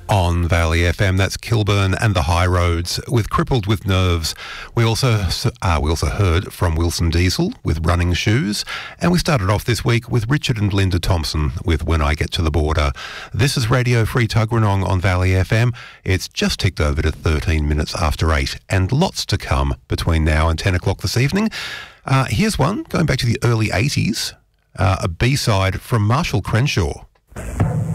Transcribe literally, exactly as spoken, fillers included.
On Valley F M, that's Kilburn and the High Roads with Crippled with Nerves. We also uh, we also heard from Wilson Diesel with Running Shoes, and we started off this week with Richard and Linda Thompson with When I Get to the Border. This is Radio Free Tuggeranong on Valley F M. It's just ticked over to thirteen minutes after eight, and lots to come between now and ten o'clock this evening. Uh, here's one, going back to the early eighties, uh, a B-side from Marshall Crenshaw.